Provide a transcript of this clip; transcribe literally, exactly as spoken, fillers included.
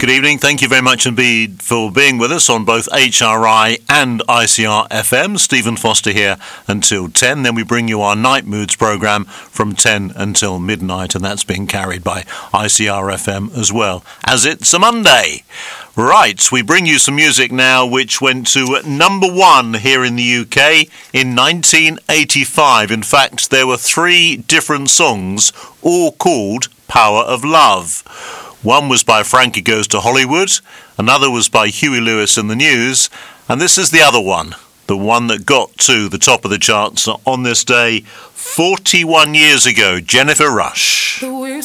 Good evening. Thank you very much indeed for being with us on both H R I and I C R F M. Stephen Foster here until ten. Then we bring you our Night Moods programme from ten until midnight, and that's being carried by I C R F M as well, as it's a Monday. Right, we bring you some music now which went to number one here in the U K in nineteen eighty-five. In fact, there were three different songs, all called Power of Love. One was by Frankie Goes to Hollywood, another was by Huey Lewis and the News, and this is the other one, the one that got to the top of the charts on this day forty-one years ago, Jennifer Rush.